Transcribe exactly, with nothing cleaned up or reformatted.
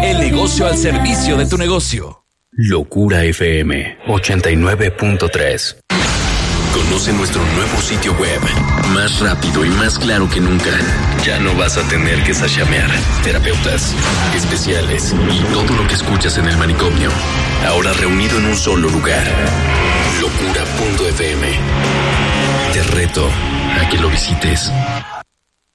el negocio al servicio de tu negocio. Locura F M ochenta y nueve punto tres. Conoce nuestro nuevo sitio web, más rápido y más claro que nunca. Ya no vas a tener que sashamear. Terapeutas, especiales y todo lo que escuchas en el manicomio, ahora reunido en un solo lugar. Locura punto F M. Te reto a que lo visites.